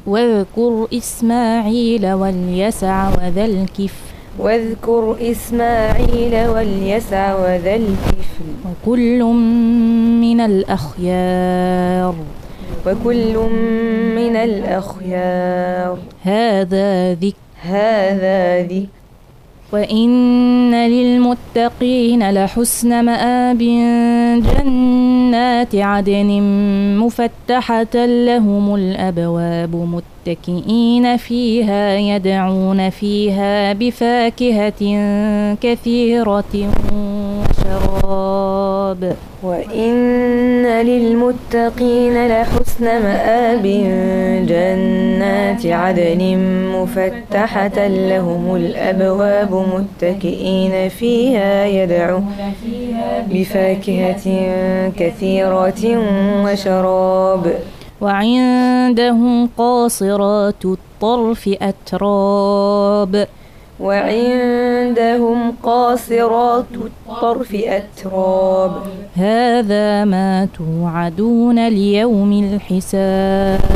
واذكر إسماعيل واليسع وذا الكفل واذكر إسماعيل واليسع وذا الكفل وكل من الأخيار هذا ذكر وإن للمتقين لحسن مآب جنات عدن مفتحة لهم الأبواب متكئين فيها يدعون فيها بفاكهة كثيرة وشراب وإن للمتقين لحسن مآب جنات عدن مفتحة لهم الأبواب متكئين فيها يدعون بفاكهة كثيرة وشراب وعندهم قاصرات الطرف أتراب هذا ما توعدون ليوم الحساب